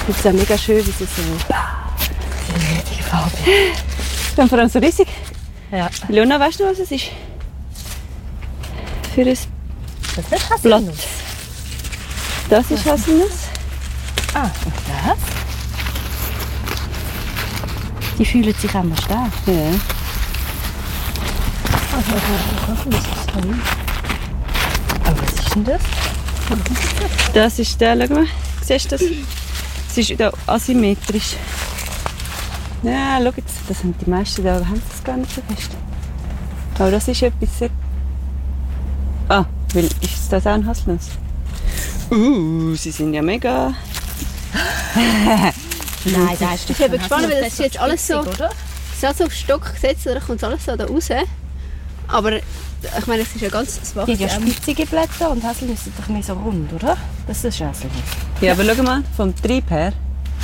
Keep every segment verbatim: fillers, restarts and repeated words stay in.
Das ist ja mega schön, wie sie so... Die Farbe. Und vor allem so riesig. Ja. Leona, weißt du, was es ist? Für ein Das ist Blatt. Haselnuss. Das ist Haselnuss. Ah, und das? Die fühlen sich einmal stark. Ja. Aber was ist denn das? Das ist der, schau mal. Siehst du das? Es ist da asymmetrisch. Ja, schau jetzt. Das haben die meisten da, haben das gar nicht so fest. Aber das ist etwas sehr... Ah, weil ist das auch ein Haselnuss? Uh, sie sind ja mega... Nein, das ist Ich bin gespannt, weil das ist jetzt alles so... oder? Es ist alles so auf den Stock gesetzt, dann kommt alles so da raus. Aber ich meine, es ist ja ganz... Es macht Die haben ja ja spitzige Blätter und Haselnüsse sind doch mehr so rund, oder? Das ist Haselnuss. Ja, aber schau mal, vom Trieb her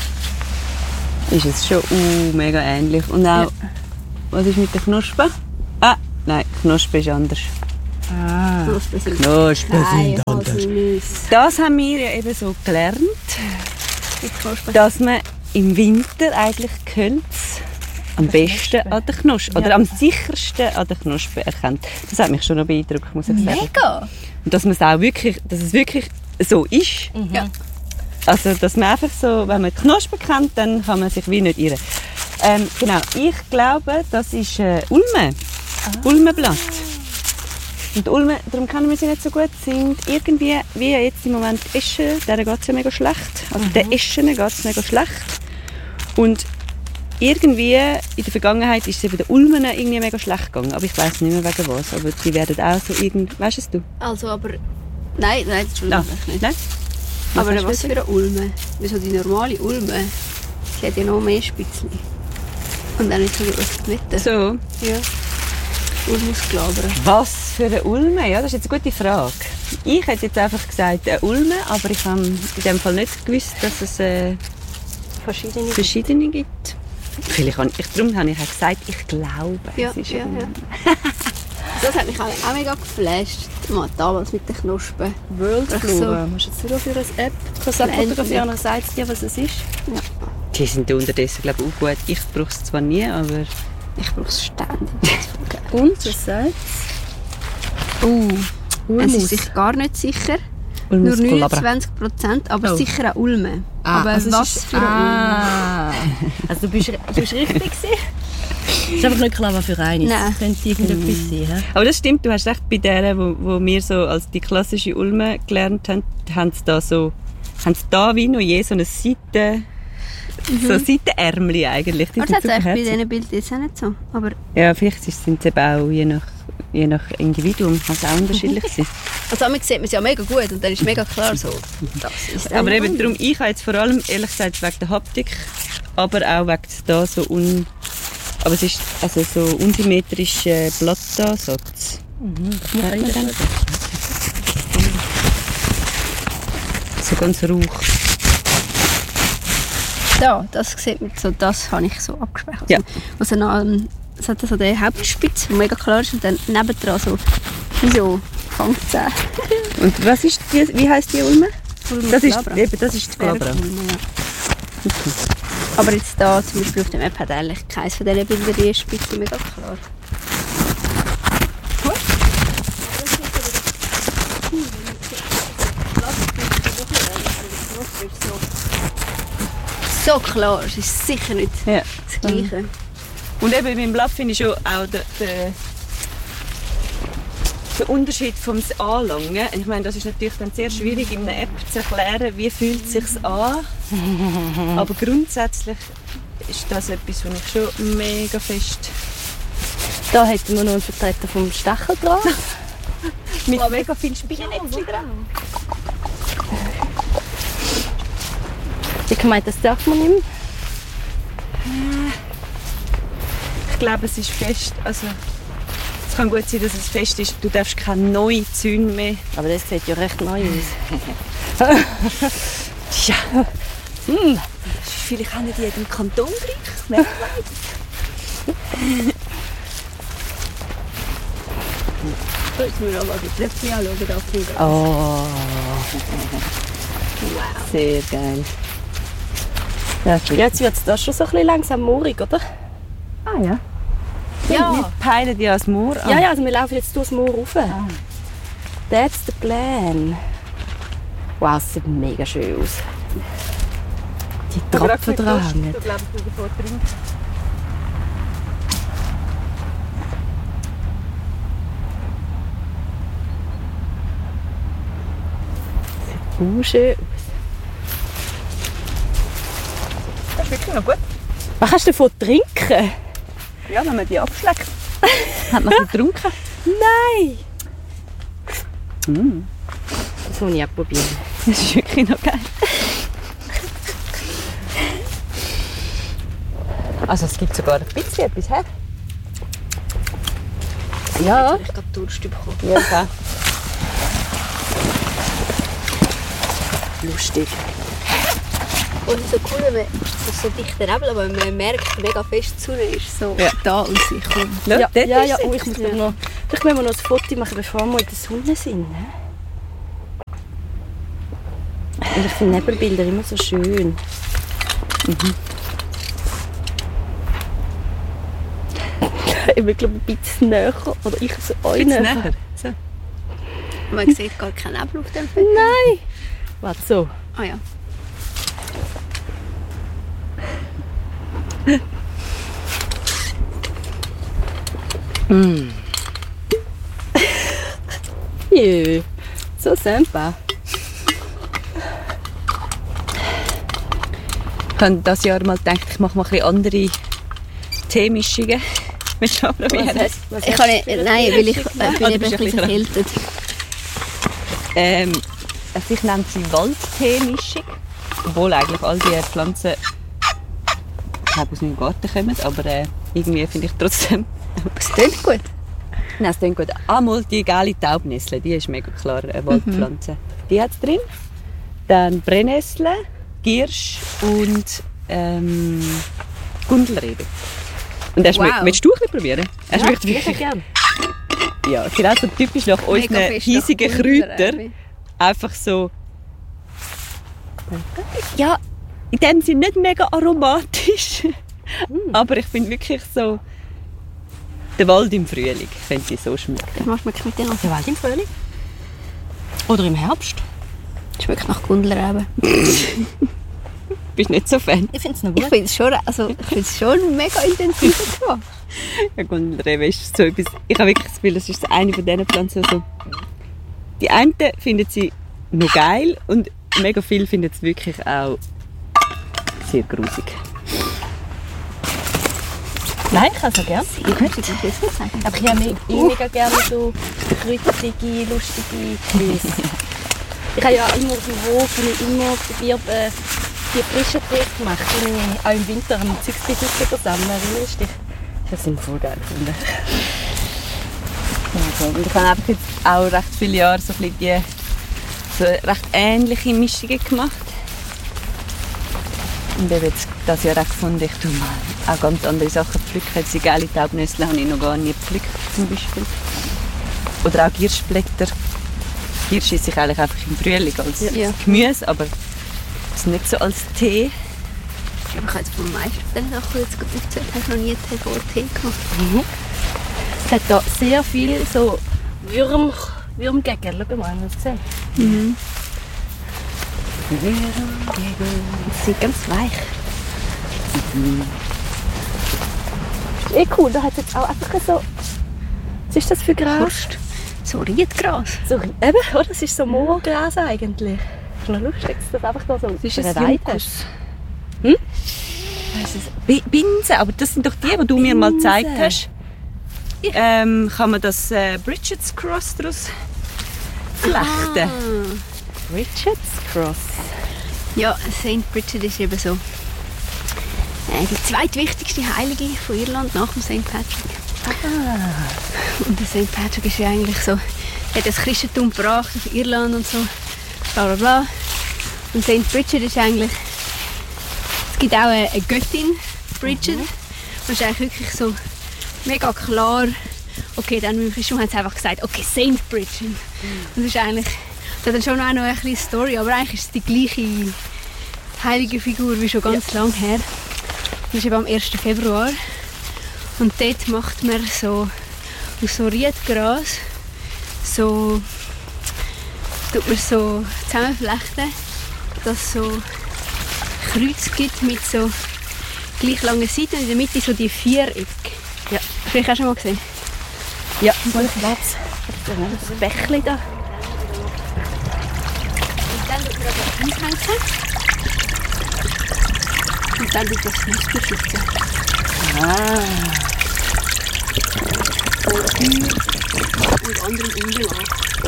ist es schon uh, mega ähnlich. Und auch, Ja. was ist mit den Knospen? Ah, nein, Knospen ist anders. Ah. Knospen sind... Knospen Nein, Haselnüsse. Das haben wir ja eben so gelernt, Die Knospen. dass man im Winter eigentlich Gehölz am Der besten Knospe. an den Knospen, oder Ja. am sichersten an den Knospen erkennt. Das hat mich schon noch beeindruckt, muss ich sagen. Mega! Und dass man es auch wirklich, dass es wirklich so ist. Mhm. Ja. Also, dass man einfach so, wenn man die Knospen kennt, dann kann man sich wie nicht irren. Ähm, genau, ich glaube, das ist äh, Ulme. Ulmenblatt. Und Ulme, darum kennen wir sie nicht so gut, sind irgendwie, wie jetzt im Moment Eschen, denen geht es ja mega schlecht. Also den Eschen geht es mega schlecht. Und irgendwie in der Vergangenheit ist es eben den Ulmen irgendwie mega schlecht gegangen. Aber ich weiß nicht mehr wegen was. Aber die werden auch so irgendwie, weißt du es du? Also, aber... Nein, nein, das stimmt Ah, nicht. nein? Aber hast du was gesagt? für eine Ulme? Wieso die normale Ulme? Die hat ja noch mehr Spitzen. Und dann nicht so groß in der Mitte. So. Ja. Ulmusglaber. Was für eine Ulme? Ja, das ist jetzt eine gute Frage. Ich hätte jetzt einfach gesagt eine Ulme, aber ich habe in dem Fall nicht gewusst, dass es äh, Verschiedene. verschiedene gibt. Vielleicht habe ich, darum habe ich auch gesagt, ich glaube, Ja, es ist ja, eine ja. Ulme. Das hat mich auch, auch mega geflasht. Mal damals mit den Knospen. World Ach so. Flora. Musst du jetzt nur für eine App kannst du fotografieren und dann sagt es dir, was es ist? Die sind unterdessen, glaube ich, auch gut. Ich brauche es zwar nie, aber... Ich brauche es ständig. Und, was sagt Uh, es Ulmus. ist sich gar nicht sicher. Ulmus Nur Collabra. neunundzwanzig Prozent, aber Oh. sicher auch Ulme. Ah, aber also es was ist- für eine ah. Also du bist, du bist richtig gewesen. Es ist einfach nicht klar, was für eine. Nein. Es könnte irgendetwas sein. He? Aber das stimmt, du hast recht, bei denen, wo, wo wir so als die klassische Ulme gelernt haben, haben sie da so, haben sie da wie noch je so eine Seite, so Seitenärmel eigentlich. Die Aber das sind hat es super bei herzig. diesen Bildern jetzt auch nicht so. Aber Ja, vielleicht sind sie eben auch je nach, je nach Individuum kann es auch unterschiedlich sein. also damit sieht man es ja mega gut und dann ist mega klar so, das ist Aber eine eben Ulme. darum, ich habe jetzt vor allem, ehrlich gesagt, wegen der Haptik, aber auch wegen da so un... Aber es ist also so unsymmetrischer Blattansatz. Hört man den? So ganz rauch. Da, das sieht man so, das habe ich so abgesprochen. Also, Ja. also noch, ähm, es hat so den Hauptspitz, der mega klar ist und dann nebendran so, wie so Fangzähne. Und was ist die, wie heisst die Ulme? Das ist, Glabra. eben, das ist die Glabra. Bergulme, ja. Aber jetzt da zum Beispiel auf dem App hat eigentlich keines von diesen Bildern die Spitze mega klar. So klar, es ist sicher nicht Ja. das Gleiche. Und eben beim Blatt finde ich schon auch der, der, der Unterschied vom Anlangen. Ich meine, das ist natürlich dann sehr schwierig in einer App zu erklären, wie fühlt es sich an. Aber grundsätzlich ist das etwas, was ich schon mega fest Da hätten wir noch einen Vertreter vom Stacheldraht. mit mega viel Spinnennetz dran. Ich meine, das darf man nicht mehr. Ich glaube, es ist fest. Also, es kann gut sein, dass es fest ist. Du darfst keine neuen Zäune mehr. Aber das sieht ja recht neu aus. Ja. Hm. Das ist vielleicht auch nicht in jedem Kanton gleich. Wer weiß. So, jetzt müssen wir aber die Tröpfchen anschauen. Da vom Gras. Oh. Sehr geil. Ja, gut. Ja, jetzt wird es da schon so ein bisschen langsam moorig, oder? Ah ja. Ja. Wir peilen ja das Moor an. Ja, ja, also wir laufen jetzt durchs Moor rauf. Ah. That's the plan. Wow, es sieht mega schön aus. Die Tropfen dran. Du glaubst, du sofort trinken. Uh, schön aus. Das ist wirklich noch gut. Was kannst du davon trinken? Ja, wenn man die abschleckt. Hat man sie getrunken? Nein! Mm. Das muss ich auch probieren. Das ist wirklich noch geil. Also es gibt sogar ein bisschen etwas her. Ja. Ich habe Durst bekommen. Ja, okay. Lustig. Und so cool, wenn man, es ist so dichter Nebel, aber man merkt mega fest, die Sonne ist so Ja. da und sie kommt. Ja, Ja, dort ja, ist ja. sie. Oh, ich muss ja. noch, vielleicht müssen wir noch ein Foto machen, bevor wir in der Sonne sind. Ne? Und ich finde Nebelbilder immer so schön. Mhm. Ich bin glaube ein bisschen näher. Oder ich so euch Jetzt näher. näher. So. Man sieht gar keinen Nebel auf dem Feld. Nein! Warte, so. Ah ja. Mm. Jö, so sympa. Ich habe dieses Jahr mal gedacht, ich mache mal ein bisschen andere Teemischungen. Willst du auch probieren? Was hast- was Ich hast kann du nicht, für eine nein, weil ich äh, Teemischung bin Ah, du eben bist ein ein bisschen bisschen verkältet. Ähm, also ich nenne sie Waldteemischung. Obwohl eigentlich all diese Pflanzen ich glaube, aus meinem Garten kommen. Aber äh, irgendwie finde ich trotzdem... Es klingt gut. Nein, es klingt gut. Einmal die gelbe Taubnessel, die ist mega klar eine Waldpflanze. Die hat es drin. Dann Brennnessel, Giersch und ähm, Gundelrebe. Und das Wow. wow. Willst du ein bisschen probieren? Das Ja, schmeckt ich wirklich... gerne. Ja, genau so typisch nach unseren Mega fest hiesigen nach Kräutern. Gundelrebe. Einfach so... Ja, in dem Sinne nicht mega aromatisch. Aber ich finde wirklich so... Der Wald im Frühling, könnte ich so schmecken. Das macht man mit dir Der Wald im Frühling? Oder im Herbst? Schmeckt nach Gundelreben. Bist nicht so Fan? Ich finde es noch Ich gut. finde es schon, also, ich finde es schon mega intensiv gemacht. Ja, Gundelrebe ist so etwas... Ich habe wirklich das Gefühl, das ist eine von diesen Pflanzen, so... Die einen finden sie noch geil und mega viele finden es wirklich auch sehr grusig. Nein, ich kann es auch gerne. Ich könnte es jetzt nicht sagen. Aber ich habe me- eh mega gerne so kräuterige, lustige Tees. Ich habe ja immer auf dem Hof und ich immer probiert, äh, die frischen Tees gemacht, die ich auch im Winter am Zeugsbesitzer zusammen. Erinnerst du dich? Das sind voll geil gefunden. Also, und ich habe einfach jetzt auch recht viele Jahre so, ein bisschen die, so recht ähnliche Mischungen gemacht. Und eben jetzt das Jahr recht gefunden, ich tue mal auch ganz andere Sachen pflücken. Jetzt die gelbe Taubnüsse habe ich noch gar nie gepflückt, zum Beispiel. Oder auch Girschblätter. Girsch esse ich eigentlich einfach im Frühling als Ja. Gemüse, aber es ist nicht so als Tee. Ich habe jetzt von den meisten von diesen Sachen jetzt gut aufgezählt. Ich habe noch nie Tee vor Tee gemacht. Es hat hier sehr viel so Würm, Würmgegel. Schau mal, hast du gesehen? Mhm. Sie sind ganz weich. Ist eh cool, da hat es jetzt auch einfach so... Was ist das für Gras? So Riedgras. So, eben, oder? Das ist so Moorgras eigentlich. Das ist noch lustig, dass das einfach da so ist eine ein Weide Juncus. hast. Hm? Weißt du, Bi- Binsen, aber das sind doch die, die du mir mal gezeigt Binsen. hast. Ähm, kann man das äh, Bridget's Cross daraus flechten? Ah. Richards Cross. Ja, Saint Bridget ist eben so äh, die zweitwichtigste Heilige von Irland nach dem Saint Patrick. Ah. Und der Saint Patrick ist ja eigentlich so, hat das Christentum gebracht auf Irland und so, bla bla bla. Und Saint Bridget ist eigentlich, es gibt auch eine, eine Göttin, Bridget. Mhm. Und ist eigentlich wirklich so mega klar, okay, dann im Christentum haben sie einfach gesagt, okay, Saint Bridget. Und das ist eigentlich, das hat dann schon auch noch eine kleine Story, aber eigentlich ist es die gleiche, heilige Figur, wie schon ganz ja. lange her. Das ist eben am ersten Februar. Und dort macht man so aus so Riedgras so, tut man so zusammenflechten, dass es so Kreuz gibt mit so gleich langen Seiten und in der Mitte so die Viereck. Ja. Hast du das auch schon mal gesehen? Ja, voll schwarz. Das Bächli da. Und dann tut man das einhängen. Und dann tut das Fenster schützen. Ah. Vor Tür und anderem Unterlagen.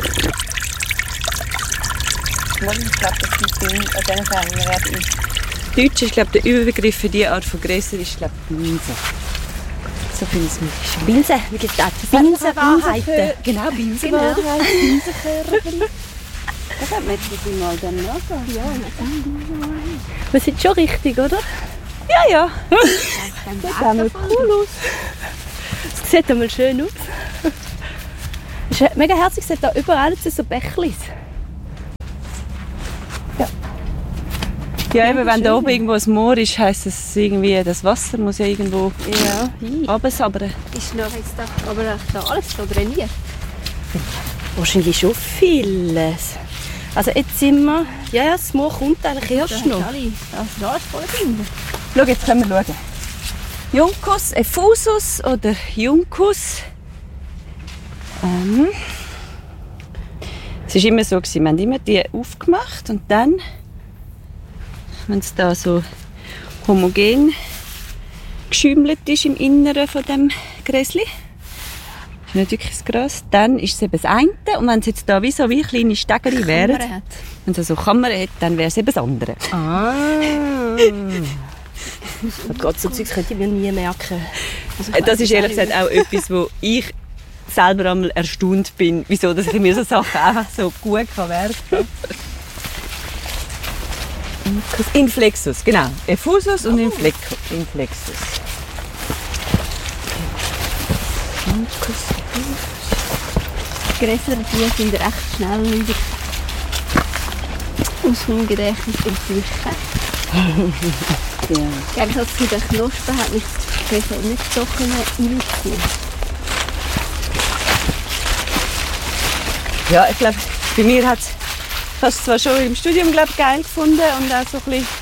Ich glaube, das gibt es an diesen Fällen. Deutsch ist, glaube ich, der Überbegriff für diese Art von Gräser ist, glaube ich, Binse. So viel ist möglich. Binse, wie gesagt, Binsenwahrheiten. Genau, Binsenwahrheiten, Binsenkörper. Das hat man jetzt mal dann nachgehen. Ja, wir sind schon richtig, oder? Ja, ja. Das sieht einmal cool aus. Das sieht einmal schön aus. Es ist mega herzig, es hat da überall so Bächlis. Ja. Ja, eben, wenn da oben irgendwo ein Moor ist, heisst es irgendwie, das Wasser muss ja irgendwo ja. runtersabbern. Ist noch jetzt da, aber da alles so trainiert? Wahrscheinlich schon vieles. Also jetzt sind wir, ja, ja, das Moor kommt eigentlich erst noch. Also da ist voll drin. Schau, jetzt können wir schauen. Juncus effusus oder Juncus. Ähm, es war immer so, wir haben immer die aufgemacht und dann, wenn es da so homogen geschäumelt ist im Inneren von dem Gräsli, nicht wirklich das Gras, dann ist es eben das eine. Und wenn es jetzt da wie so wie kleine Stegeri wären, wenn es so Kammern hat, dann wäre es eben das andere. Ah. Oh Gott, so Zeugs könnte ich mir nie merken. Also das ist ehrlich gesagt auch etwas, wo ich selber einmal erstaunt bin, wieso dass ich mir so Sachen einfach so gut merken kann. Inflexus, genau. Effusus und Inflexus. Inflexus. Die grösseren Tiere sind recht schnell wieder aus dem Gedächtnis entwischen. Ja. Im Gegensatz zu den Knospen hat mich das Gräser nicht so irritieren. Ja, ich glaube, bei mir hat es zwar schon im Studium glaub, geil gefunden und auch so ein bisschen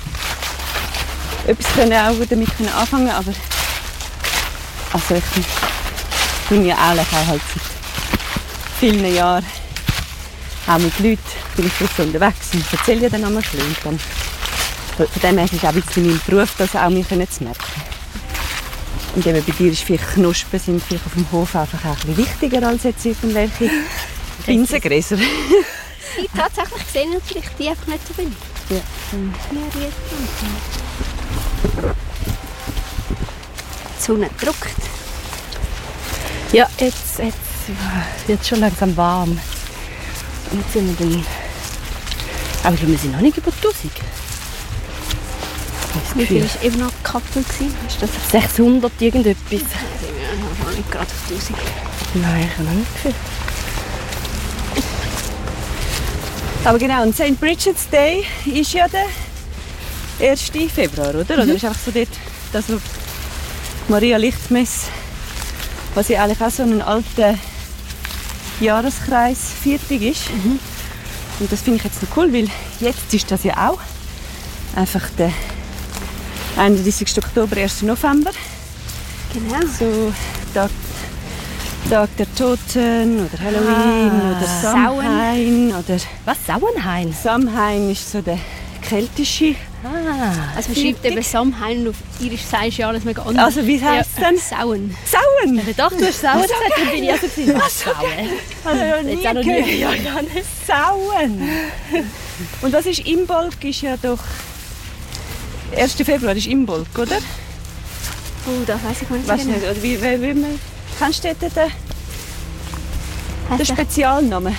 etwas können auch damit können anfangen, aber also ich bin ja ehrlich auch halt seit vielen Jahren auch mit Leuten bin ich so unterwegs und erzähle ja dann auch mal ein bisschen. Und dann, von dem her ist es auch ein bisschen mein Beruf, das auch mir zu merken. Und eben bei dir ist vielleicht Knospen sind vielleicht auf dem Hof einfach auch ein bisschen wichtiger als jetzt irgendwelche Binsengräser. Ich tatsächlich gesehen und vielleicht die einfach nicht so bin. Ja. Die Sonne drückt. Ja, jetzt, jetzt wird es schon langsam warm. Und jetzt sind wir dann... Aber ich glaube, wir sind noch nicht über tausend. Wie viel war eben noch gekappelt? Ist das sechshundert irgendetwas? Ich bin noch nicht gerade auf tausend. Nein, ich habe noch nicht gefühlt. Aber genau, und Saint Bridget's Day ist ja der ersten Februar, oder? Oder Mhm. ist einfach so dort, das, wo Maria Lichtmess, was ja eigentlich auch so ein alter Jahreskreis vierzig ist. Mhm. Und das finde ich jetzt noch cool, weil jetzt ist das ja auch einfach der einunddreißigsten Oktober, ersten November. Genau. So Tag, Tag der Toten oder Halloween Ah, oder Samhain oder Was? Sauenhain? Samhain ist so der keltische. Ah. Also man schreibt eben Samhain und auf Irisch sagst du ja alles mega anders. Also wie heisst es denn? Sauen. Sauen! Ich dachte, du hast Sauen gesagt, dann bin ich also gewesen. Was, Sauen? Also ja nie Jetzt auch noch nie gehört. gehört. Ja, gar nicht. Sauen! Und was ist Imbolg? Ist ja doch... ersten Februar ist Imbolg, oder? Oh, das weiss ich gar nicht. Weißt du genau. nicht, oder wie, wie, wie man... Kennst du den, den, den Heisst der- Spezialnamen?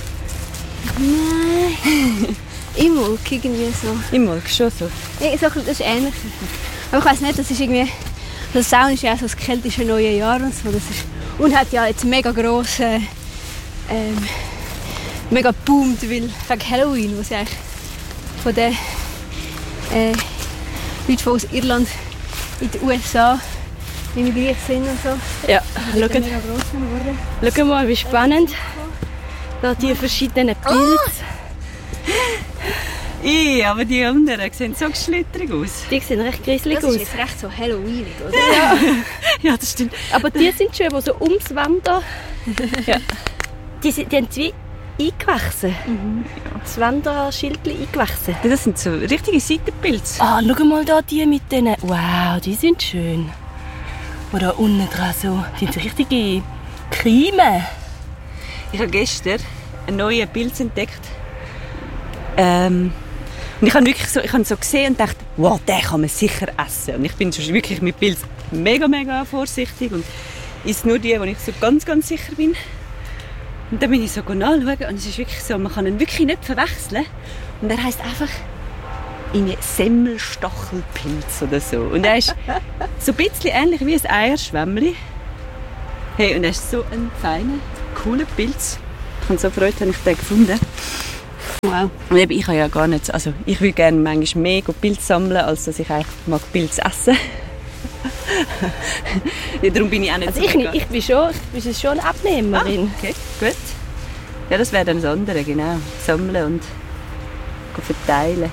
Nein. Imolk, irgendwie so. Imbolg, schon so. Ja, so. Das ist ähnlich. Aber ich weiss nicht, das ist irgendwie... Das Sauen ist ja auch so das keltische neue Jahr und so. Das ist, und hat ja jetzt mega grossen... Ähm, mega boomt, weil wegen Halloween, was ja eigentlich von den äh, Leute von aus Irland in den U S A emigriert sind und so. Ja, Schau schau, mega gross geworden. schau mal, wie spannend. Da die verschiedenen Pilze. I, aber die anderen sehen so geschlitterig aus. Die sehen recht gruselig Das aus. ist jetzt recht so Halloween, oder? Ja. Ja, das stimmt. Aber die sind schön, die so ums Wandern. Ja. Die, sind- die haben wie eingewachsen. Mhm. Das Wanderschild eingewachsen. Das sind so richtige Seitenpilze. Ah, schau mal da die mit denen. Wow, die sind schön. Und da unten dran so, die sind so richtige Creme. Ich habe gestern einen neuen Pilz entdeckt. Ähm, und ich habe wirklich so, ich habe so gesehen und dachte, wow, den kann man sicher essen. Und ich bin schon wirklich mit Pilz mega, mega vorsichtig und esse nur die, wo ich so ganz, ganz sicher bin. Und dann bin ich so nachschauen und es ist wirklich so, man kann ihn wirklich nicht verwechseln. Und er heisst einfach eine Semmelstachelpilz oder so. Und er ist so ein bisschen ähnlich wie ein Eierschwämmli. Hey, und er ist so ein feiner, cooler Pilz. Ich habe so Freude, dass ich den gefunden. Wow. Und eben, ich habe ja gar nicht, also ich würde gerne manchmal mehr Pilze sammeln, als dass ich eigentlich mag Pilze essen. Ja, darum bin ich auch nicht Also so ich, nicht, ich bin schon, ich bin schon eine Abnehmerin. Ah, okay, gut. Ja, das wäre dann das andere, genau. Sammeln und verteilen.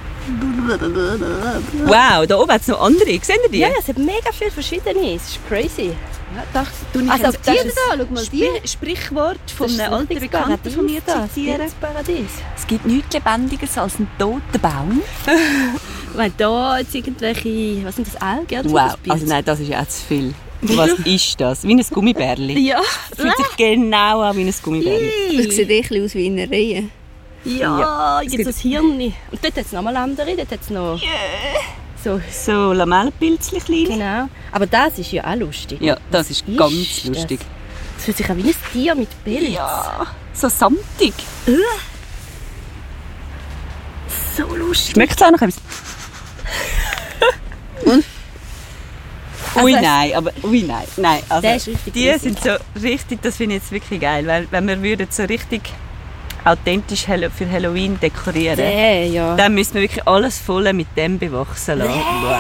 Wow, da oben hat es noch andere. Seht ihr die? Ja, es hat mega viele verschiedene. Es ist crazy. Ja, das, du, ich Also jetzt- die das da, ist schau ein mal, die. Spr- Sprichwort von Das ist einem ein alten richtiges Bekannten von mir Paradies, zitieren. das Paradies. Es gibt nichts Lebendiges als einen toten Baum. Weil da jetzt irgendwelche, was sind das, Algen? oder so, Wow, das Pilz? also nein, das ist ja zu viel. Was ist das? Wie ein Gummibärli. Ja. Fühlt sich genau an wie ein Gummibärli. Das sieht echt aus wie eine Reihe. Ja, Ja, jetzt es gibt- das Hirn. Und dort hat es nochmal andere, dort hat es noch... So, So Lamellenpilzchen kleine. genau. Aber das ist ja auch lustig. Ja, das ist Was ganz ist das? lustig. Das fühlt sich an wie ein Tier mit Pilz. Ja, so samtig. So lustig. Schmeckt es auch noch etwas? Und? Ui Also es- nein, aber ui nein, nein. Also, Der ist richtig die grusig. sind so richtig, das finde ich jetzt wirklich geil, weil wenn wir würden so richtig authentisch Hallo- für Halloween dekorieren, Der, ja. dann müssen wir wirklich alles voll mit dem bewachsen lassen.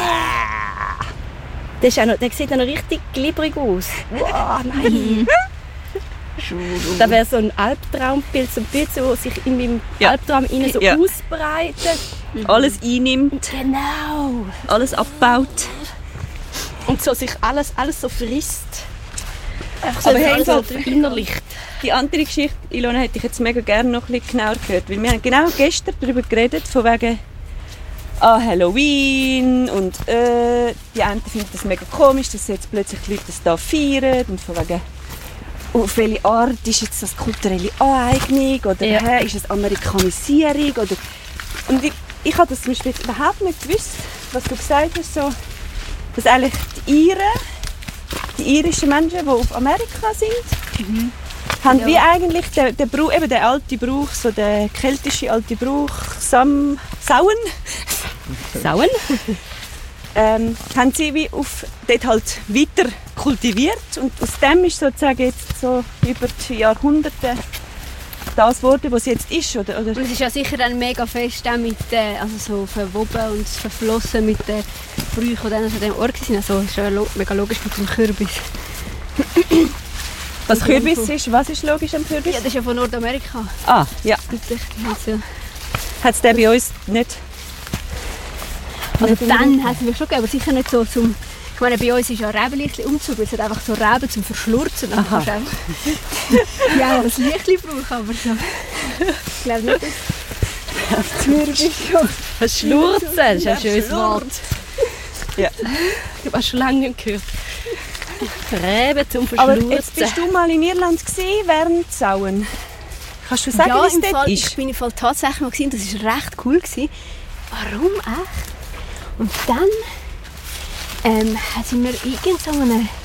Der, ist auch noch, der sieht auch noch richtig glibberig aus. Wow, nein. Das wäre so ein Albtraumpilz, ein Pilz, der sich in meinem Ja. Albtraum innen so Ja. ausbreitet. Alles einnimmt, Genau. alles abbaut. Und so sich alles, alles so frisst. Einfach so Aber hey, alles so im Fall- verinnerlicht. Die andere Geschichte, Ilona, hätte ich jetzt mega gerne noch ein bisschen genauer gehört, weil wir haben genau gestern darüber geredet, von wegen ah, Halloween und äh, die einen finden das mega komisch, dass jetzt plötzlich die Leute das da feiern und von wegen auf welche Art ist jetzt das kulturelle Aneignung oder Ja. hä, ist es Amerikanisierung oder und ich, ich habe das zum Beispiel überhaupt nicht gewusst, was du gesagt hast, so, dass eigentlich die Iren, die irischen Menschen, die auf Amerika sind, haben Ja. wie eigentlich der, der Brauch, eben der alte Brauch, so der keltische alte Brauch, Sam, Sauen, Sauen? ähm, haben sie wie auf, dort halt weiter kultiviert und aus dem ist sozusagen jetzt so über die Jahrhunderte das geworden, was es jetzt ist, oder? oder? Und es ist ja sicher dann mega fest auch mit, äh, also so verwoben und verflossen mit den Brüchen, die dann an diesem Ort sind. Also es ist ja lo mega logisch mit dem Kürbis. Was Kürbis ist, was ist logisch am Kürbis? Ja, das ist ja von Nordamerika. Ah, ja. Und ich- also, Hat es den bei uns nicht? also dann hat es mich schon gegeben, aber sicher nicht so zum... Ich meine, bei uns ist ja Rebenlichtli Umzug, weil es hat einfach so Reben zum Verschlurzen. Dann Aha. kannst du einfach ja, das Lichtli brauchen, aber so... Ich glaube nicht, dass Kürbis schon... Verschlurzen, das ist ein schönes Wort. Ja. Ich habe schon lange nicht gehört. Reben zum Aber Verschlurzen. jetzt bist du mal in Irland gewesen, während Sauen. Kannst du sagen, Ja, wie es im dort Fall, ist? ich bin im Fall tatsächlich mal gesehen, das war recht cool gewesen. Warum echt? Und dann ähm, sind wir irgend so eine, ich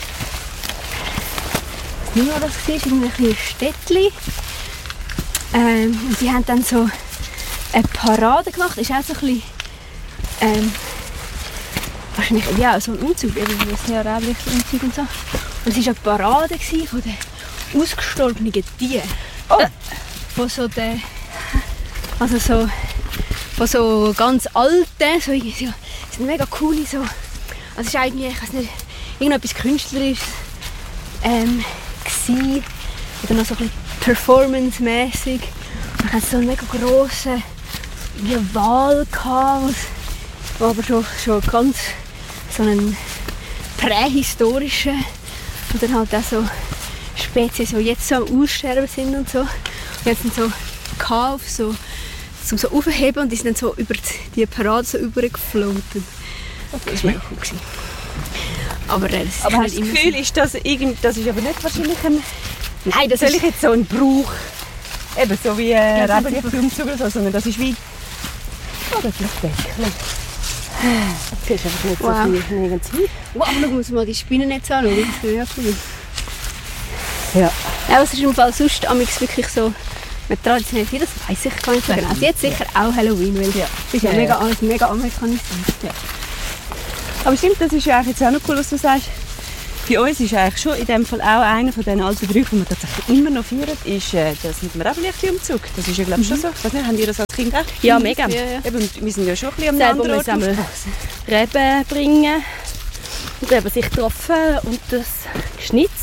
weiß nicht mehr, was das war, in einem kleinen Städtchen. Ähm, und die haben dann so eine Parade gemacht. Das ist auch so ein bisschen, ähm, wahrscheinlich ja, so ein Umzug, eben wie ein Neoräblicht-Umzug und so. Und es war eine Parade gewesen von den ausgestorbenen Tieren. Oh. Von so den, also so von so ganz alten, so irgendwie so, sind mega coole so. Also es ist eigentlich, ich weiß nicht, irgendetwas Künstlerisches ähm, gsi oder noch so ein bisschen performance-mäßig. Man hatte so einen mega grossen wie ein Wal gehabt, der aber schon, schon ganz so einen prähistorischen und dann halt auch so Spezies, die jetzt so am Aussterben sind und so. Und jetzt sind so gehabt, so zum so aufheben und die sind dann so über die Parade so übergeflogen. Okay. Das war mega cool gewesen. Aber, äh, das aber ist hast du das Gefühl, ist das, irgend, das ist aber nicht wahrscheinlich ein... Nein, das soll ist... ich jetzt so einen Brauch, eben so wie ein Ja, Rebellion-Umzug oder so, sondern das ist wie... Oder vielleicht Bäckchen. Das ist einfach nicht so Wow. viel nirgends hin. Wow, aber schau mal, mal die Spinnennetze anschauen, das ist ja cool. Ja. Ja, was ist im Fall sonst amigs wirklich so mit traditionell viel, das weiss ich gar nicht so genau. Also jetzt sicher auch Halloween, weil Ja. das ist ja, Ja, mega, ja. alles mega amerikanisiert. Ja. Aber stimmt, das ist ja eigentlich jetzt auch noch cool, was du sagst. Bei uns ist eigentlich schon in dem Fall auch einer von diesen alten Brüchen, die wir tatsächlich immer noch feiern, ist äh, das mit dem Rebellion-Umzug. Das ist ja, glaube ich, schon so. Ich weiß nicht, haben die das als Kind auch? Ja, mega. Ja, ja. Eben, und wir sind ja schon ein bisschen am Selber anderen müssen Ort einmal aufgewachsen. Reben bringen und eben sich getroffen und das geschnitzt.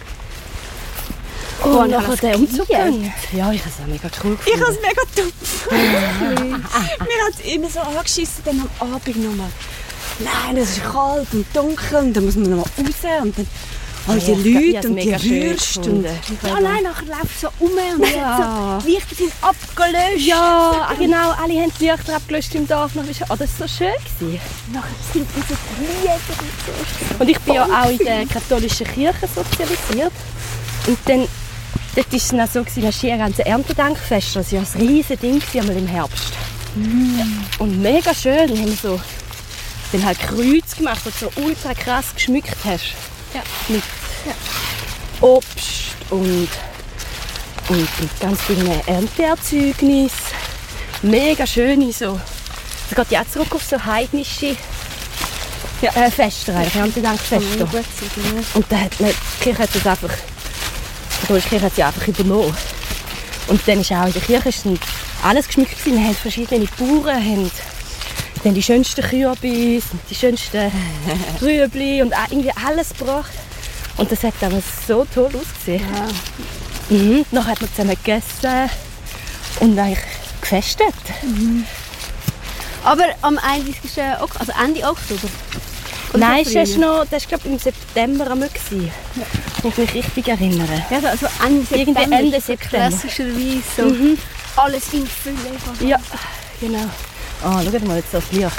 Oh, und und nachher alles den Umzug gekiert. gegangen. Ja, ich habe es auch mega cool gefunden. Ich habe es mega dumm. Mir hat es immer so angeschissen, dann am Abend nochmal. Nein, es ist kalt und dunkel und dann muss man nochmal raus und dann all die Ja, ich Leute hab's und die mega schön Würste. Und gefunden. Ja, nein, nachher läuft so um und Ja. so, Lichter sind abgelöscht. Ja, ah, genau, alle haben die Lichter abgelöscht im Dorf. Nachher ist- Oh, das war so schön gewesen. Nachher sind diese Lieder und so. Und ich bin ja auch in der katholischen Kirche sozialisiert. Und dann, dort war es dann auch so, gewesen, hast du hier ein ganzes Erntedankfest, das war ja ein riesiges Ding einmal im Herbst. Mm. Und mega schön, wir haben so dann halt Kreuz gemacht, das du so ultra krass geschmückt hast. Ja. Mit Obst und, und mit ganz vielen Ernteerzeugnissen. Mega schöne so. Das geht ja auch zurück auf so heidnische ja, äh, Feste, eigentlich, Erntedankfeste. Gut, ja. Und da hat man, die Kirche hat das einfach, die katholische Kirche hat sie einfach übernommen. Und dann ist auch in der Kirche ist dann alles geschmückt gewesen. Wir haben verschiedene Bauern, haben dann die schönsten Kürbis, die schönsten Rüebli und auch irgendwie alles gebracht. Und das hat damals so toll ausgesehen. Ja. Mhm. Dann hat man zusammen gegessen und eigentlich gefestet. Aber am einunddreißigsten Ok- also Ende Oktober? Oder Nein, schon das früher? war noch, das war, glaube ich, im September einmal, gewesen, wenn ich mich richtig erinnere. Ja, also Ende September. Irgendwie Ende ist so September. Klassischerweise so Mhm. alles in Fülle. fast. Ja, genau. Oh, schaut mal jetzt das Licht.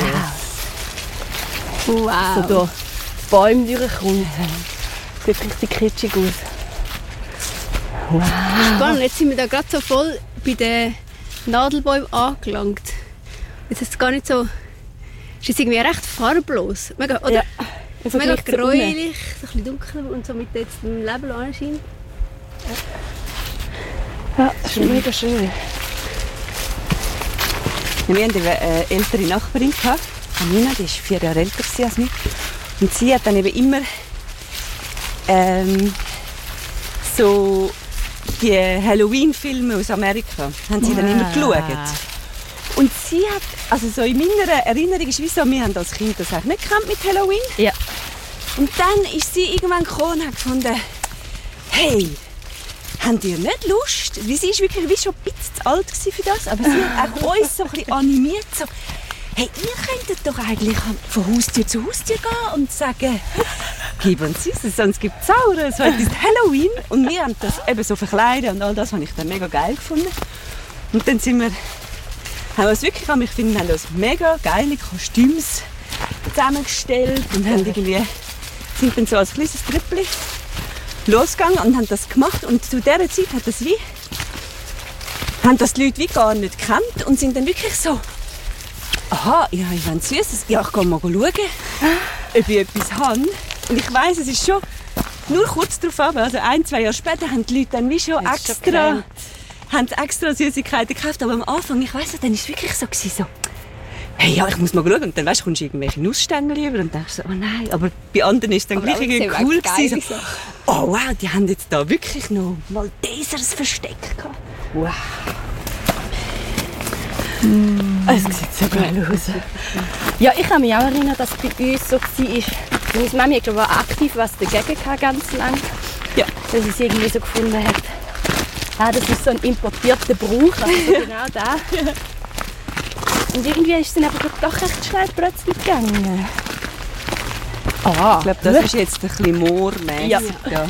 Wow. Wow. So durch die Bäume durchkommt. Sieht richtig kitschig aus. Wow. Spannend, jetzt sind wir da gerade so voll bei den Nadelbäumen angelangt. Jetzt ist es gar nicht so... Es ist irgendwie recht farblos. Mega, oder Ja. Im mega Vergleich zu unten. gräulich, so ein bisschen dunkel und so mit jetzt dem Label anscheint. Ja, das ist mega schön. Ja, wir hatten eine äh, ältere Nachbarin, gehabt, Anina, die war vier Jahre älter als mich. Und sie hat dann eben immer ähm, so die Halloween-Filme aus Amerika haben sie dann Wow. immer geschaut. Und sie hat, also so in meiner Erinnerung ist es wie so, wir haben als Kind das auch nicht gekannt mit Halloween. Ja. Und dann ist sie irgendwann gekommen und hat gefunden, hey, habt ihr nicht Lust? Weil sie war wirklich wie schon ein bisschen zu alt für das, aber sie hat auch uns so ein bisschen animiert, so, hey, ihr könntet doch eigentlich von Haustür zu Haustür gehen und sagen, gib uns Süßes, sonst gibt es Saures, weil es ist Halloween. Und wir haben das eben so verkleidet und all das habe ich dann mega geil gefunden. Und dann sind wir, haben wir uns wirklich, ich finde, wir haben uns mega geile Kostüme zusammengestellt und haben irgendwie, sind dann so als kleines Trüppchen losgegangen und haben das gemacht. Und zu dieser Zeit hat das wie, haben das die Leute wie gar nicht gekannt und sind dann wirklich so, aha, ja, ich habe Süßes, ja, ich gehe mal schauen, ob ich etwas habe. Und ich weiss, es ist schon nur kurz darauf ab, also ein, zwei Jahre später haben die Leute dann wie schon Hat's schon extra, gelernt. haben extra Süßigkeiten gekauft. Aber am Anfang, ich weiss, dann war es wirklich so, gewesen, so, hey, ja, ich muss mal schauen. Und dann weißt, kommst du irgendwelche Nussstängel über und denkst so, oh nein. Aber bei anderen war es dann Aber gleich auch irgendwie sehr cool. geil, Gewesen, so, oh wow, die haben jetzt da wirklich noch Maltesers versteckt gehabt. Wow. Mm. Es sieht so geil aus. Ja, ich kann mich auch erinnern, dass es bei uns so war. Meine Mami hat, glaube ich, aktiv was dagegen gehabt, ganz lang. Ja. Dass sie es irgendwie so gefunden hat. Ah, das ist so ein importierter Brauch, also so genau da. Und irgendwie ist es dann aber doch recht schnell plötzlich gegangen. Ah, Ich glaube, das ist jetzt ein bisschen moormässig. Ja. Ja.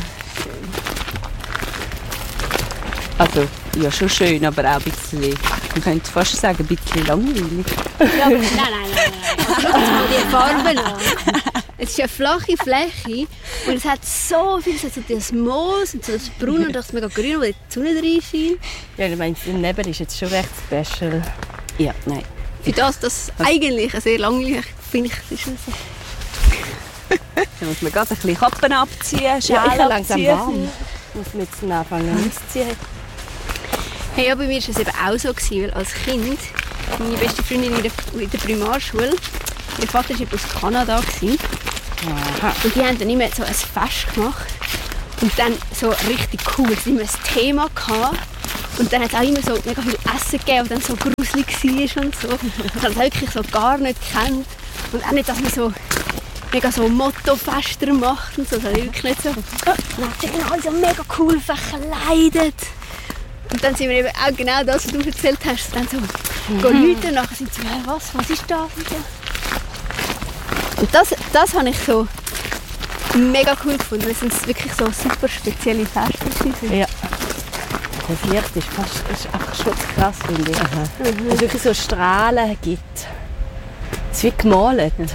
Also, ja, schon schön, aber auch ein bisschen, man könnte fast sagen, ein bisschen langweilig. Ja, aber nein, nein, nein, nein. Schau mal die Farben an. Es ist eine flache Fläche und es hat so viel, es hat so das Moos und so das Braun und das mega grün, wo die Sonne rein scheint. Ja, ich meine, der Nebel ist jetzt schon recht special. Ja, nein. Für das, das eigentlich sehr langweilig finde ich, ist es so. Da muss man gerade ein bisschen Kappen abziehen, Ja, Schalen ich habe langsam abziehen. warm. Muss man jetzt anfangen auszuziehen. Hey, ja, bei mir war es eben auch so, gewesen, weil als Kind, meine beste Freundin in der, in der Primarschule, ihr Vater war eben aus Kanada. Gewesen. Aha. Und die haben dann immer so ein Fest gemacht. Und dann so richtig cool, es immer ein Thema gehabt. Und dann hat es auch immer so mega viel Essen gegeben, das dann so gruselig war und so. Ich habe das wirklich so gar nicht gekannt. Und auch nicht, dass man so mega so Mottofester macht und so. Das habe ich wirklich nicht so. Und dann sind alle so mega cool verkleidet. Und dann sind wir eben auch genau das, was du erzählt hast. Dann so, mhm. gehen Leute und nachher sind sie so, ja, was, was ist das? Und, so. Und das, das habe ich so mega cool gefunden, weil es sind wirklich so super spezielle Feste waren. Ja. Das Licht ist, fast, ist einfach schon zu krass, finde ich. Mhm. Dass es wirklich so Strahlen gibt. Es ist wie gemalt. Mhm.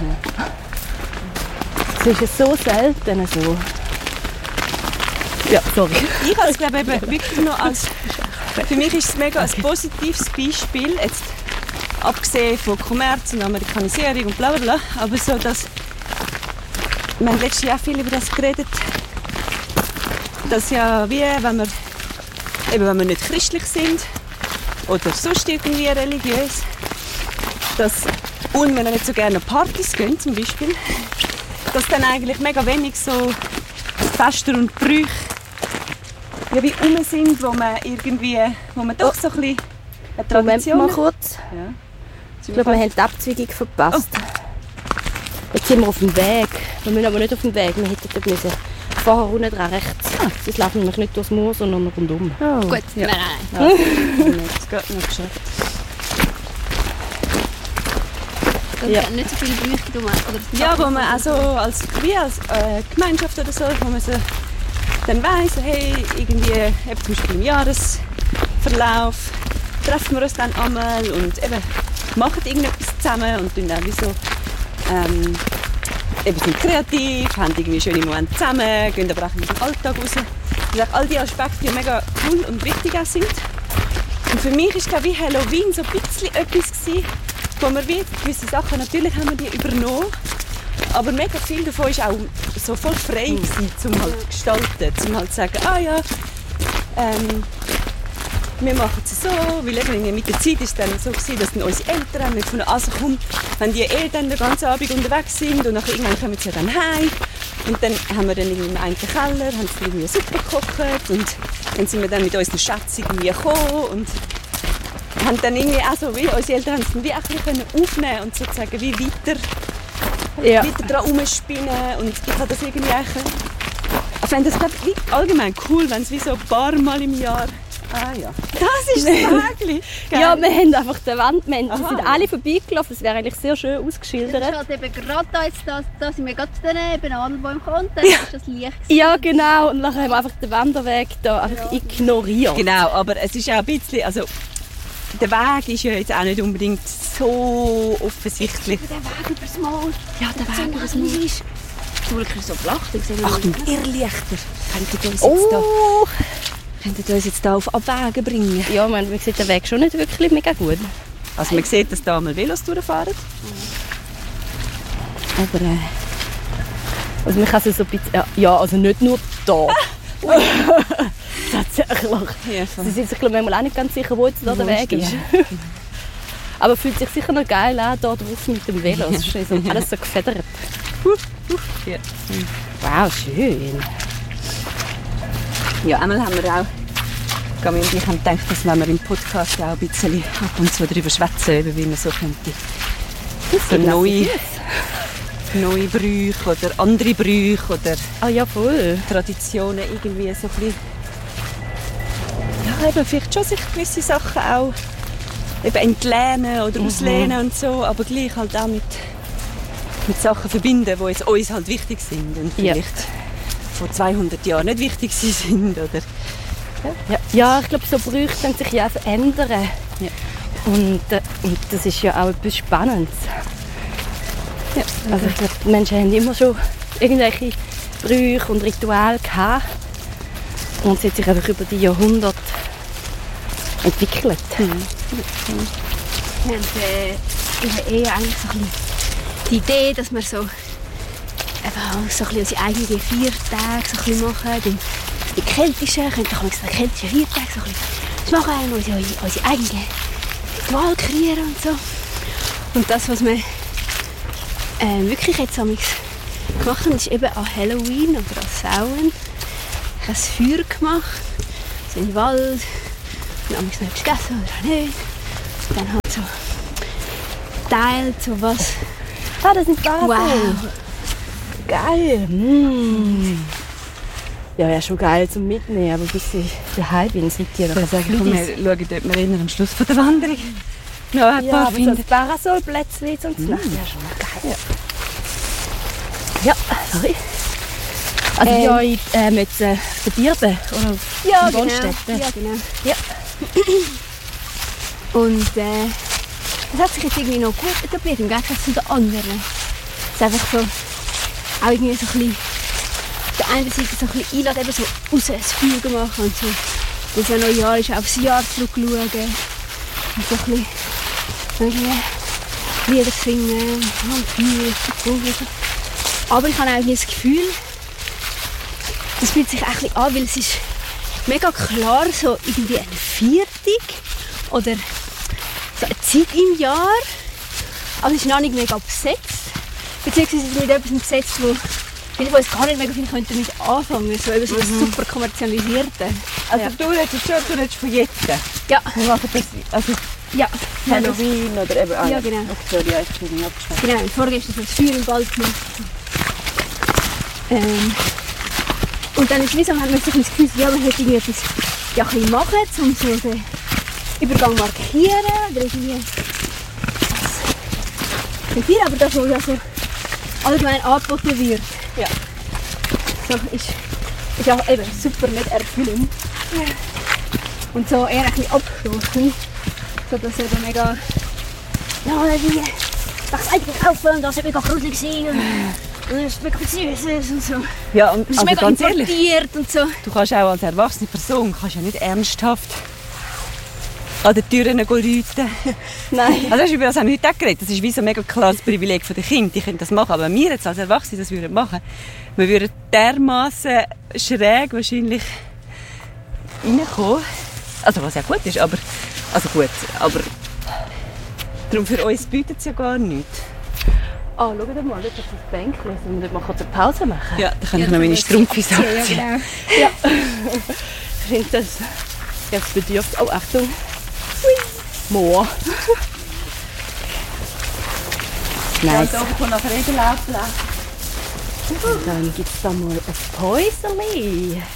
Es ist so selten so. Ja, sorry. Ich habe es, glaube ich, eben wirklich noch als... Für mich ist es mega ein positives Beispiel, jetzt abgesehen von Kommerz und Amerikanisierung und bla bla bla, aber so, dass... Wir haben letztes Jahr viel über das geredet, dass ja wie, wenn wir, eben wenn wir nicht christlich sind oder sonst irgendwie religiös, dass, und wenn wir nicht so gerne Partys gehen zum Beispiel, dass dann eigentlich mega wenig so Feste und Brüche ja, wie rum sind, wo man irgendwie, wo man doch so ein bisschen eine Tradition... Moment mal kurz. Ja. Ich glaube, wir haben die Abzweigung verpasst. Oh. Jetzt sind wir auf dem Weg. Wir müssen aber nicht auf dem Weg. Wir hätten dort müssen vorher unten dran rechts. Ah. Das läuft nämlich nicht durchs Moor, sondern rundum. Oh. Gut, Ja. nein, nein. Ja. Das geht noch geschafft. Da Ja. ja. nicht so viele Bücher drum. Oder Ja, wo man also als, wie als äh, Gemeinschaft oder so, wo man so dann weiss, hey, irgendwie, eben zum Beispiel im Jahresverlauf treffen wir uns dann einmal und eben machen irgendetwas zusammen und tun dann wie so, ähm, eben sind kreativ, haben irgendwie schöne Momente zusammen, gehen aber auch in den Alltag raus. Und auch all diese Aspekte, die mega cool und wichtig auch sind. Und für mich war wie Halloween so ein bisschen etwas gewesen, wo wir wie gewisse Sachen, natürlich haben wir die übernommen, aber mega viel davon war auch so voll frei gewesen, um halt zu gestalten, um halt zu sagen, ah ja, ähm, wir machen es so, weil eben mit der Zeit war es dann so gewesen, dass dann unsere Eltern nicht von also komm, wenn die Eltern den ganzen Abend unterwegs sind und nachher irgendwann kommen sie ja dann heim und dann haben wir dann irgendwie im einen Keller, haben sie irgendwie Suppe gekocht und dann sind wir dann mit unseren Schätzen irgendwie gekommen und haben dann irgendwie auch so, wie unsere Eltern haben es dann wie auch ein bisschen aufnehmen und sozusagen wie weiter, Ja. weiter dran rumspinnen und ich habe das irgendwie auch, ich fände das glaub, ich, wie allgemein cool, wenn es wie so ein paar Mal im Jahr, ah ja, das ist das eigentlich. Ja, wir haben einfach die Wand, wir haben- wir Aha. sind alle vorbeigelaufen, das wäre eigentlich sehr schön Das ausgeschildert. ist halt eben gerade da, jetzt, da, da sind wir gerade daneben, an Nadelbäumen gekommen, dann ist das Licht. Ja, genau, und dann haben wir einfach den Wanderweg da einfach ignoriert. Genau, aber es ist auch ein bisschen, also der Weg ist ja jetzt auch nicht unbedingt so offensichtlich. Der Weg übers Moor. Ja, der So Weg übers lang Moor. ist. ist wirklich so flach. Achtung, Irrlichter könnten uns jetzt Oh! da, könnten uns jetzt da auf Abwägen bringen. Ja, man, man sieht den Weg schon nicht wirklich mega gut. Also man sieht, dass da mal Velos durchfahren. Aber äh, Also man kann es so ein bisschen... Ja, ja, also nicht nur da. Tatsächlich. ja, Sie sind sich glaub, manchmal auch nicht ganz sicher, wo jetzt da der Weg ist. Aber fühlt sich sicher noch geil an, hier drauf mit dem Velo. Es ist so alles so gefedert. ja. Wow, schön. ja, einmal haben wir auch Gabi und ich haben gedacht, dass wenn wir im Podcast auch ein bisschen ab und zu darüber schwätzen, wie man so könnte so neue, neue Brüche oder andere Brüche oder Ah ja, voll. Traditionen irgendwie so ein bisschen, ja, eben vielleicht schon sich gewisse Sachen auch eben entlehnen oder Mhm. auslehnen und so, aber gleich halt auch mit, mit Sachen verbinden, die jetzt uns halt wichtig sind und Ja. vielleicht vor zweihundert Jahren nicht wichtig sind oder Ja, ja, ich glaube, so Brüche können sich ja auch verändern. Ja. Und, äh, und das ist ja auch etwas Spannendes. ja, Also ich glaube, die Menschen haben immer schon irgendwelche Brüche und Rituale gehabt. Und es hat sich einfach über die Jahrhunderte entwickelt. Wir haben äh, in der Ehe eigentlich so ein bisschen die Idee, dass wir so, eben so ein bisschen unsere eigenen Viertage so ein bisschen machen. Die, die keltischen, könnt ihr auch die keltischen Viertage so ein bisschen das machen, unsere, unsere eigenen Rituale kreieren und so. Und das, was wir äh, wirklich jetzt amigs gemacht haben, ist eben an Halloween oder an Samhain ein Feuer gemacht, so im Wald. Und amigs noch etwas gegessen oder auch nicht. Und dann halt so teilt, so was. Ah, das sind Basen. Wow. Geil. Mm. Ja, wäre schon geil zum Mitnehmen, aber bis ich daheim bin, sind die noch dann sage ich, komm, wir schauen, ob wir ihn am Schluss von der Wanderung noch ein Ja, paar aber so finden. ein Parasolplätzchen zum mm. Nacht wäre schon noch geil. Ja, ja sorry. Also Ähm. ja, in, äh, mit äh, der Birbe oder Ja, in genau. Wohnstätte. Ja, genau. Ja. Und äh, das hat sich jetzt irgendwie noch gut etabliert, im Gegensatz zu den anderen. Es ist einfach so, auch irgendwie so ein bisschen, auf der einen Seite so ein bisschen einladen, eben so raus ein Feuer machen und so. Das ja Neujahr ist, aufs Jahr zurückschauen. Und so ein bisschen irgendwie Lieder singen, und Feuer, und so. Aber ich habe auch das Gefühl, das fühlt sich auch ein bisschen an, weil es ist mega klar so irgendwie ein Viertag oder so eine Zeit im Jahr, aber es ist noch nicht mega besetzt, beziehungsweise es ist mit etwas besetzt, wo viele von uns gar nicht mega viel können damit anfangen, so eben so das super kommerzialisierte. Also Ja. du redest schon, du redest von jetzt. Ja, Wir machen das, also ja, Halloween oder eben... Ah, Ja, genau. Okay, sorry, ja, ich bin nicht abgeschnitten. genau, und vorgestern so das Feuer im Wald gemacht. Ähm, und dann ist es wie so, haben wir so ein bisschen das Gefühl, ja, man hätte irgendwie etwas ja, ein bisschen machen, um so den Übergang markieren oder irgendwie das hier, aber das, was ja so allgemein angeboten wird, Ja. so, ist, ist auch eben super nicht erfüllend. Und so eher ein bisschen abstoßend, so dass eben mega, ja, irgendwie, das ist eigentlich auffallend, das ist mega gruselig sein und, und es ist mega Süßes und so. Ja, und Es ist also mega ganz ehrlich, importiert und so. du kannst auch als erwachsene Person kannst ja nicht ernsthaft an den Türen läuten. Nein. Also das ist, über das haben wir heute auch geredet. Das ist wie so ein mega klares Privileg der Kinder. Die können das machen. Aber wenn wir jetzt als Erwachsene das würden machen, wir würden dermaßen schräg wahrscheinlich reinkommen. Also was ja gut ist, aber... Also gut, aber... Darum für uns bietet es ja gar nichts. Ah, schau dir mal, dort ist das Bänkchen. Sollen wir dort mal kurz eine Pause machen? Ja, dann kann ich noch meine Strumpfis Ja, anziehen. genau. Ja. Ich finde das jetzt bedürft... Oh, Achtung. Moor. Nice. Ja, da kommt nachher eh der Laufplatz. Und dann gibt es da mal ein Päuserli.